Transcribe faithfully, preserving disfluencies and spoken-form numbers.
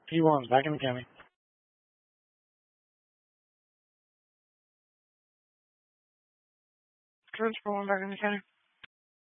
P one's back in the county. Coach P one back in the county.